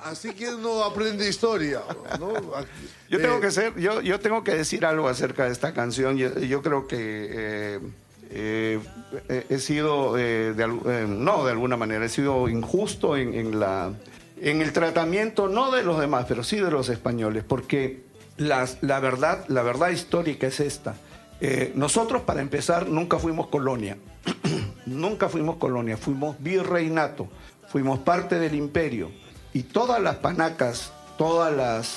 Así que uno aprende historia, ¿no? Yo tengo que decir algo acerca de esta canción. Yo creo que he sido, no de alguna manera, he sido injusto en el tratamiento, no de los demás, pero sí de los españoles, porque la verdad histórica es esta. Nosotros, para empezar, nunca fuimos colonia. Nunca fuimos colonia, fuimos virreinato, fuimos parte del imperio. Y todas las panacas, todas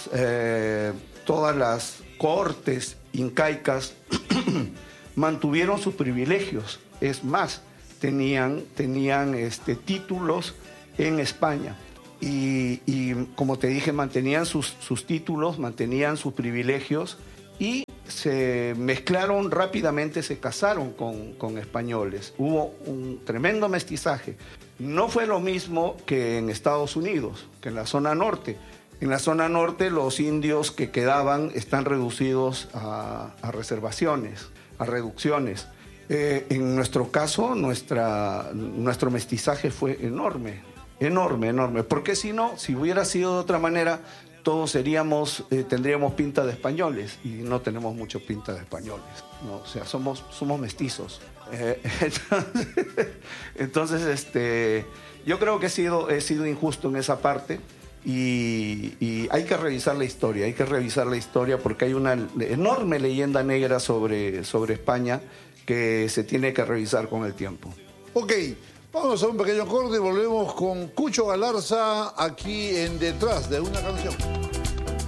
las cortes incaicas mantuvieron sus privilegios. Es más, tenían títulos en España. Y como te dije, mantenían sus títulos, mantenían sus privilegios y se mezclaron rápidamente, se casaron con españoles. Hubo un tremendo mestizaje. No fue lo mismo que en Estados Unidos, que en la zona norte. En la zona norte los indios que quedaban están reducidos a reservaciones, a reducciones. En nuestro caso, nuestro mestizaje fue enorme, porque si no, si hubiera sido de otra manera, todos tendríamos pinta de españoles y no tenemos mucho pinta de españoles, ¿no? O sea, somos mestizos. Entonces, yo creo que he sido injusto en esa parte y hay que revisar la historia, porque hay una enorme leyenda negra sobre España que se tiene que revisar con el tiempo. Ok, vamos a un pequeño corte y volvemos con Cucho Galarza aquí en Detrás de una Canción.